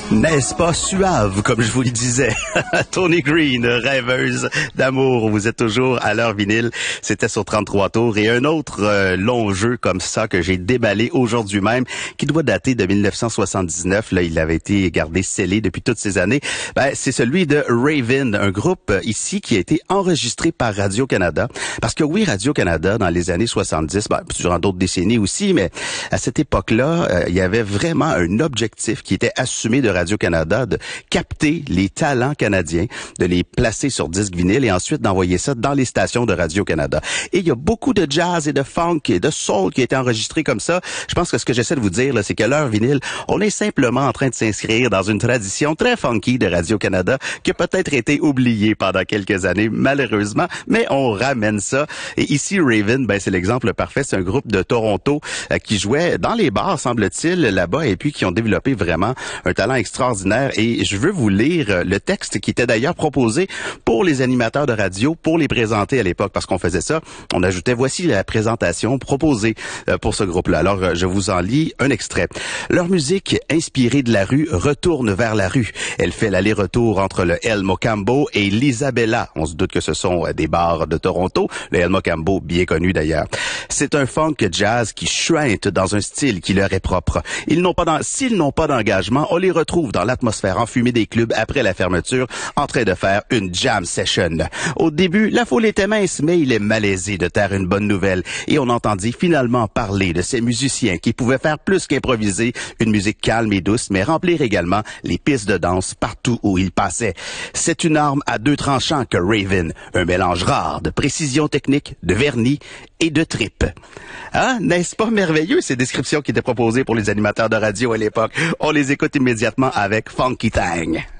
N'est-ce pas suave, comme je vous le disais? Tony Green, rêveuse d'amour. Vous êtes toujours à l'heure vinyle. C'était sur 33 tours. Et un autre long jeu comme ça que j'ai déballé aujourd'hui même, qui doit dater de 1979. Là, il avait été gardé scellé depuis toutes ces années. C'est celui de Raven, un groupe ici qui a été enregistré par Radio-Canada. Parce que oui, Radio-Canada, dans les années 70, durant d'autres décennies aussi, mais à cette époque-là, il y avait vraiment un objectif qui était assumé de Radio-Canada de capter les talents canadiens, de les placer sur disque vinyle et ensuite d'envoyer ça dans les stations de Radio-Canada. Et il y a beaucoup de jazz et de funk et de soul qui a été enregistré comme ça. Je pense que ce que j'essaie de vous dire, là, c'est que l'heure vinyle, on est simplement en train de s'inscrire dans une tradition très funky de Radio-Canada qui a peut-être été oubliée pendant quelques années, malheureusement, mais on ramène ça. Et ici, Raven, c'est l'exemple parfait. C'est un groupe de Toronto qui jouait dans les bars, semble-t-il, là-bas, et puis qui ont développé vraiment un talent extraordinaire. Et je veux vous lire le texte qui était d'ailleurs proposé pour les animateurs de radio pour les présenter à l'époque, parce qu'on faisait ça. On ajoutait, voici la présentation proposée pour ce groupe-là. Alors, je vous en lis un extrait. Leur musique, inspirée de la rue, retourne vers la rue. Elle fait l'aller-retour entre le El Mocambo et l'Isabella. On se doute que ce sont des bars de Toronto. Le El Mocambo, bien connu d'ailleurs. C'est un funk jazz qui chuinte dans un style qui leur est propre. S'ils n'ont pas d'engagement, on les retrouve dans l'atmosphère enfumée des clubs après la fermeture, en train de faire une jam session. Au début, la foule était mince, mais il est malaisé de taire une bonne nouvelle. Et on entendit finalement parler de ces musiciens qui pouvaient faire plus qu'improviser une musique calme et douce, mais remplir également les pistes de danse partout où ils passaient. C'est une arme à deux tranchants que Raven, un mélange rare de précision technique, de vernis et de trip. Hein? N'est-ce pas merveilleux, ces descriptions qui étaient proposées pour les animateurs de radio à l'époque? On les écoute immédiatement avec Funky Tang.